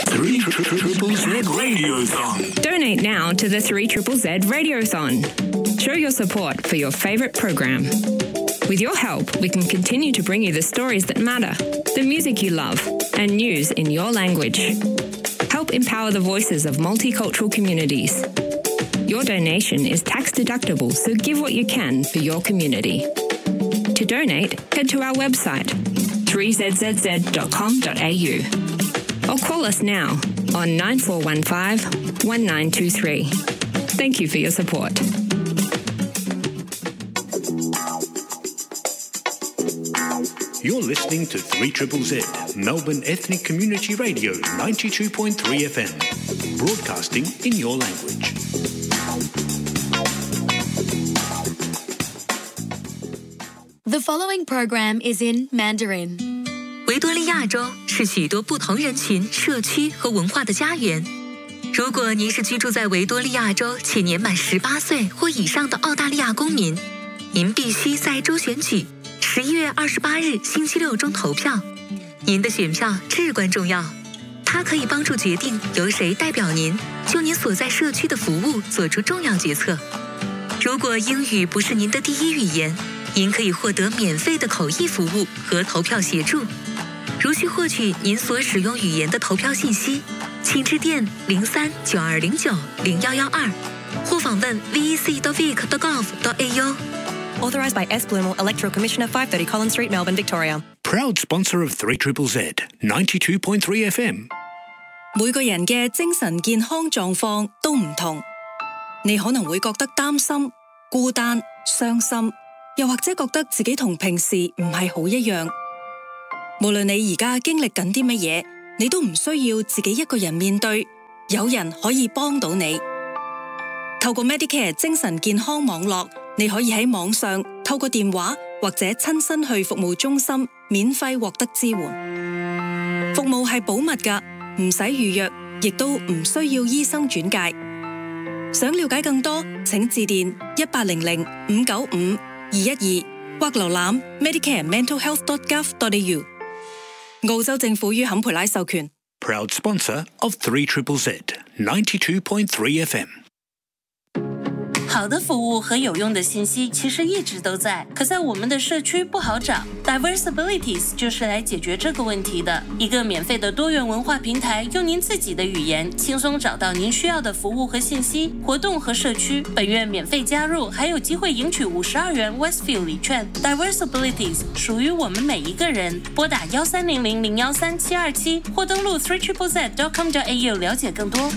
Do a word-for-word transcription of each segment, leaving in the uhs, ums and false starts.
three triple Z Radiothon. Donate now to the three triple Z Radiothon. Show your support for your favourite program. With your help, we can continue to bring you the stories that matter, the music you love, and news in your language. Help empower the voices of multicultural communities. Your donation is tax deductible, so give what you can for your community. To donate, head to our website three z z z dot com dot a u or call us now on nine four one five one nine two three. Thank you for your support. You're listening to three triple Z, Melbourne Ethnic Community Radio ninety-two point three F M, broadcasting in your language. The following program is in Mandarin. 维多利亚州是许多不同人群、社区和文化的家园。如果您是居住在维多利亚州且年满十八岁或以上的澳大利亚公民，您必须在州选举十一月二十八日星期六中投票。您的选票至关重要，它可以帮助决定由谁代表您就您所在社区的服务做出重要决策。如果英语不是您的第一语言，您可以获得免费的口译服务和投票协助。如需获取您所使用语言的投票信息，请致电零三九二零九零幺幺二，或访问 v e c dot vic dot gov dot a u。 Authorised by S. Bloomer, Electoral Commissioner, five thirty Collins Street, Melbourne, Victoria. Proud sponsor of three triple Z, ninety-two point three F M. 每個人嘅精神健康狀況都唔同，你可能會覺得擔心、孤單、傷心，又或者覺得自己同平時唔係好一樣。無論你而家經歷緊啲乜嘢，你都唔需要自己一個人面對，有人可以幫到你。透過 Medicare 精神健康網絡，你可以喺網上透過電話或者親身去服務中心免費獲得支援。服務係保密㗎，唔使預約，亦都唔需要醫生轉介。想了解更多，請致電一八零零五九五二一二或瀏覽 medicare mental health dot gov dot a u。澳洲政府於坎培拉授權。 Proud sponsor of three triple Z, ninety-two point three F M. 好的服务和有用的信息其实一直都在，可在我们的社区不好找。Diversabilities 就是来解决这个问题的。一个免费的多元文化平台，用您自己的语言轻松找到您需要的服务和信息、活动和社区。本月免费加入，还有机会赢取五十二元 Westfield 礼券。Diversabilities 属于我们每一个人。拨打幺三零零零幺三七二七或登录 three triple z dot com dot a u 了解更多。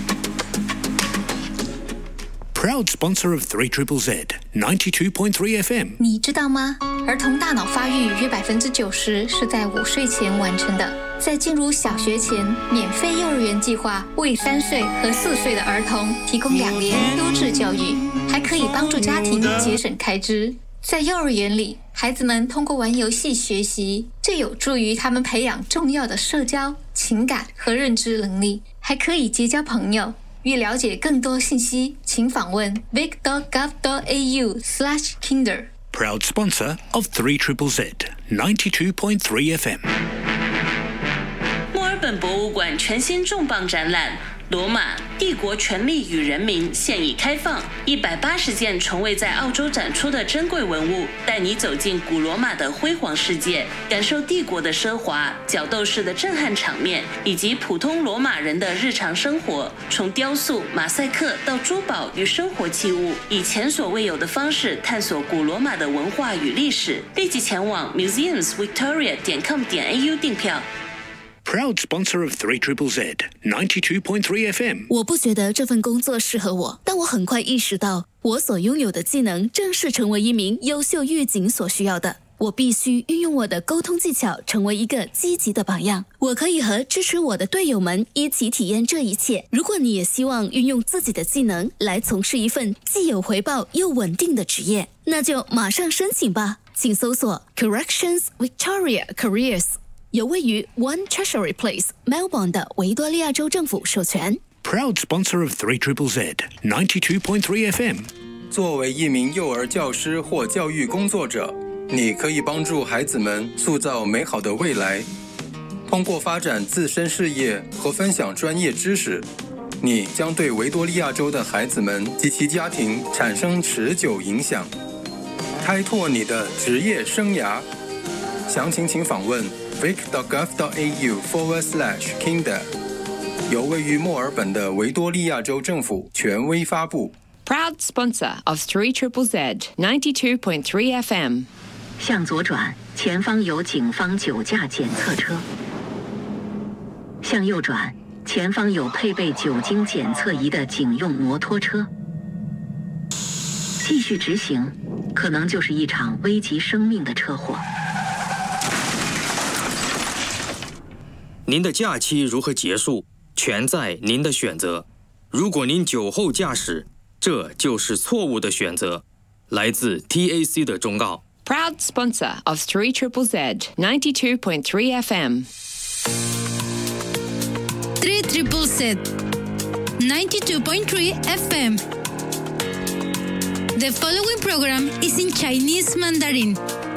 Proud sponsor of three triple Z, ninety-two point three F M. 你知道吗？儿童大脑发育约百分之九十是在五岁前完成的。在进入小学前，免费幼儿园计划为三岁和四岁的儿童提供两年优质教育，还可以帮助家庭节省开支。在幼儿园里，孩子们通过玩游戏学习，这有助于他们培养重要的社交、情感和认知能力，还可以结交朋友。欲了解更多信息，请访问 vic dot gov dot a u slash kinder. Proud sponsor of three triple Z, ninety-two point three F M. 墨尔本博物馆全新重磅展览罗马帝国权力与人民现已开放，一百八十件从未在澳洲展出的珍贵文物，带你走进古罗马的辉煌世界，感受帝国的奢华、角斗士的震撼场面，以及普通罗马人的日常生活。从雕塑、马赛克到珠宝与生活器物，以前所未有的方式探索古罗马的文化与历史。立即前往 museums victoria dot com dot a u 订票。 Proud sponsor of three triple Z, ninety-two point three F M. 我不觉得这份工作适合我，但我很快意识到，我所拥有的技能正是成为一名优秀狱警所需要的。我必须运用我的沟通技巧，成为一个积极的榜样。我可以和支持我的队友们一起体验这一切。如果你也希望运用自己的技能来从事一份既有回报又稳定的职业，那就马上申请吧。请搜索 Corrections Victoria Careers。由位于 One Treasury Place, Melbourne 的维多利亚州政府授权。 Proud sponsor of three triple Z, ninety-two point three F M. 作为一名幼儿教师或教育工作者，你可以帮助孩子们塑造美好的未来。 通过发展自身事业和分享专业知识，你将对维多利亚州的孩子们及其家庭产生持久影响，开拓你的职业生涯。详情请访问 vic dot gov dot a u forward slash kinder， 由位于墨尔本的维多利亚州政府权威发布。 Proud sponsor of three triple Z ninety-two point three F M。 向左转，前方有警方酒驾检测车。向右转，前方有配备酒精检测仪的警用摩托车。继续直行，可能就是一场危及生命的车祸。 您的假期如何结束，全在您的选择。如果您酒后驾驶，这就是错误的选择。来自 T A C 的忠告。 Proud sponsor of three triple Z ninety-two point three F M。 three triple Z ninety-two point three F M. The following program is in Chinese Mandarin.